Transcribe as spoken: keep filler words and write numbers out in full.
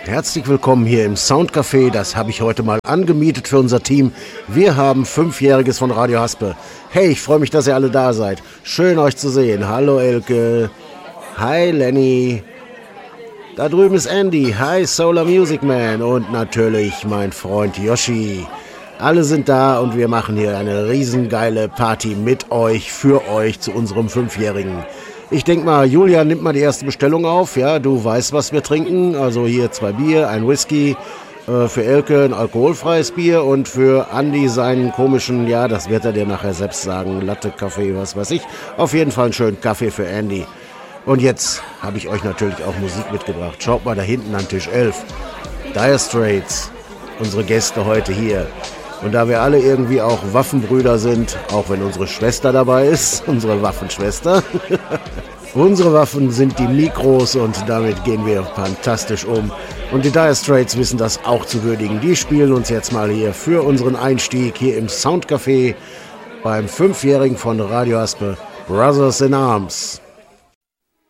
Herzlich willkommen hier im Soundcafé. Das habe ich heute mal angemietet für unser Team. Wir haben Fünfjähriges von Radio Haspe. Hey, ich freue mich, dass ihr alle da seid. Schön euch zu sehen. Hallo Elke. Hi Lenny. Da drüben ist Andy. Hi Solar Music Man. Und natürlich mein Freund Yoshi. Alle sind da und wir machen hier eine riesengeile Party mit euch, für euch zu unserem Fünfjährigen. Ich denke mal, Julia nimmt mal die erste Bestellung auf. Ja, du weißt, was wir trinken. Also hier zwei Bier, ein Whisky, äh, für Elke ein alkoholfreies Bier und für Andi seinen komischen, ja, das wird er dir nachher selbst sagen, Latte, Kaffee, was weiß ich. Auf jeden Fall einen schönen Kaffee für Andy. Und jetzt habe ich euch natürlich auch Musik mitgebracht. Schaut mal da hinten an Tisch elf. Dire Straits, unsere Gäste heute hier. Und da wir alle irgendwie auch Waffenbrüder sind, auch wenn unsere Schwester dabei ist, unsere Waffenschwester, unsere Waffen sind die Mikros und damit gehen wir fantastisch um. Und die Dire Straits wissen das auch zu würdigen. Die spielen uns jetzt mal hier für unseren Einstieg hier im Soundcafé beim Fünfjährigen von Radio Haspe, Brothers in Arms.